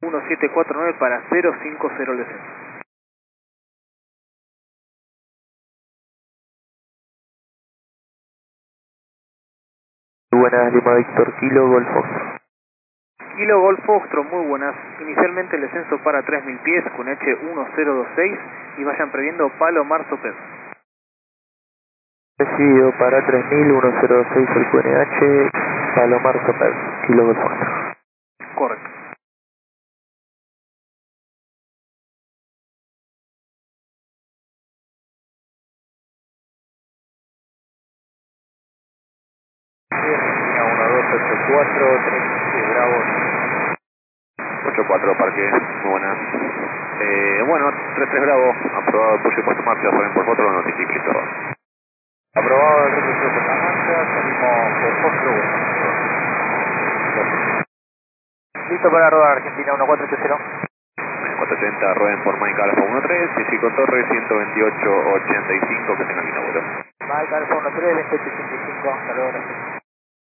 1749 para 050 el descenso. Buenas, Lima Víctor, Kilo Golf Foxtrot. Kilo Golf Foxtrot, muy buenas. Inicialmente el descenso para 3000 pies con H1026 y vayan previendo Palomar Soped. Recibido para 3000, 1026 el QNH, Palomar Soped, Kilo Golf Foxtrot. Correcto. Argentina 1284, 37 Bravo. 84 parque, muy buenas. Bueno, 33 Bravo, aprobado el push y puesto marcha, ponen por foto, lo notifique todo. Aprobado el recorrido por la marcha, salimos por Foxtrot. Listo para rodar, Argentina 1480. 480, rueden por Mike Alfa 13, Jessico Torres 12885, que tengan linda vuelo. Mike Alfa 13, 2885, hasta luego.